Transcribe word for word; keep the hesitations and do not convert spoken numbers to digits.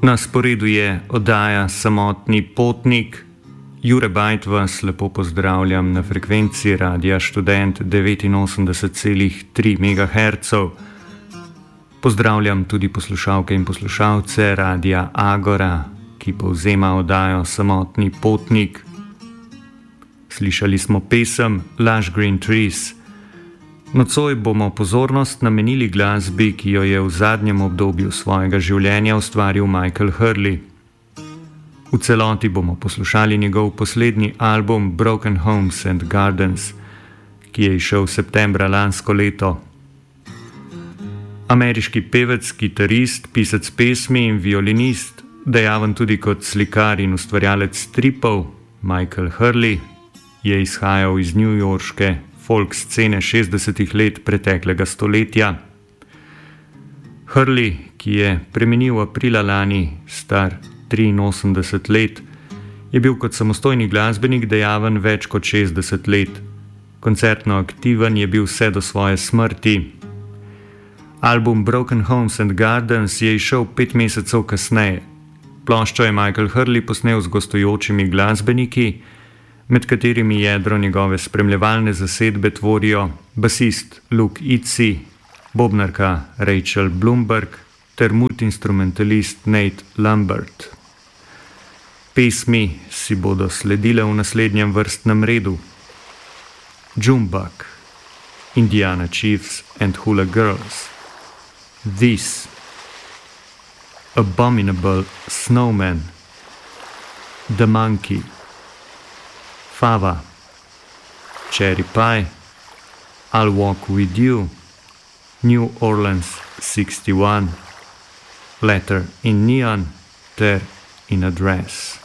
Na sporedu je oddaja Samotni potnik. Jure Bajt vas lepo pozdravljam na frekvenci Radia Študent devetinosemdeset celih tri megaherca. Pozdravljam tudi poslušalke in poslušalce Radia Agora, ki povzema oddajo Samotni potnik. Slišali smo pesem Lush Green Trees. Nocoj bomo pozornost namenili glasbi, ki jo je v zadnjem obdobju svojega življenja ustvaril Michael Hurley. V celoti bomo poslušali njegov poslednji album Broken Homes and Gardens, ki je izšel septembra lansko leto. Ameriški pevec, kitarist, pisec pesmi in violinist, dejaven tudi kot slikar in ustvarjalec stripov, Michael Hurley je izhajal iz newyorške folk scene šestdesetih let preteklega stoletja. Hurley, ki je preminil aprila lani, star triinosemdeset let, je bil kot samostojni glasbenik dejaven več kot šestdeset let. Koncertno aktiven je bil vse do svoje smrti. Album Broken Homes and Gardens je izšel pet mesecev kasneje. Ploščo je Michael Hurley posnel z gostujočimi glasbeniki, med katerimi jedro njegove spremljevalne zasedbe tvorijo basist Luke Itzi, bobnarka Rachel Bloomberg ter multiinstrumentalist Nate Lambert. Pesmi si bodo sledile v naslednjem vrstnem redu: Junebug, Indiana Chiefs and Hula Girls, This, Abominable Snowman, The Monkey, Fava, Cherry Pie, I'll Walk With You, New Orleans sixty-one, Letter in Neon ter In a Dress.